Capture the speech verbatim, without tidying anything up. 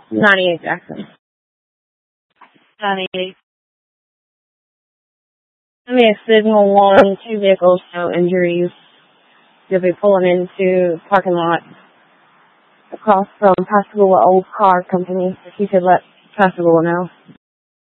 ninety-eight Jackson. ninety-eight. I mean, signal one, two vehicles, no injuries. You'll be pulling into the parking lot across from Pascagoula Old Car Company. If you could let Pascagoula know.